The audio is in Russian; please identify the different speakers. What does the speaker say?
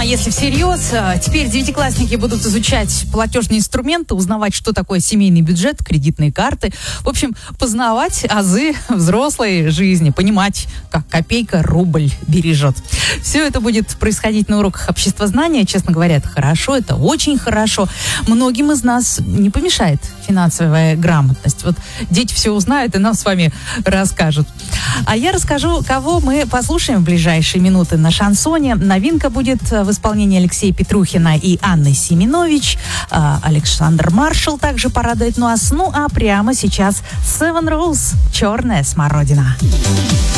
Speaker 1: если всерьез, теперь девятиклассники будут изучать платежные инструменты, узнавать, что такое семейный бюджет, кредитные карты. В общем, познавать азы взрослой жизни, понимать, как копейка рубль бережет. Все это будет происходить на уроках обществознания. Честно говоря, это хорошо, это очень хорошо. Многим из нас не помешает финансовая грамотность. Вот дети все узнают и нам с вами расскажут. А я расскажу, кого мы послушаем в ближайшие минуты на шансоне. Новинка будет в исполнении Алексея Петрухина и Анны Семенович. Александр Маршал также порадует нас. Ну а прямо сейчас Seven Rose «Черная смородина».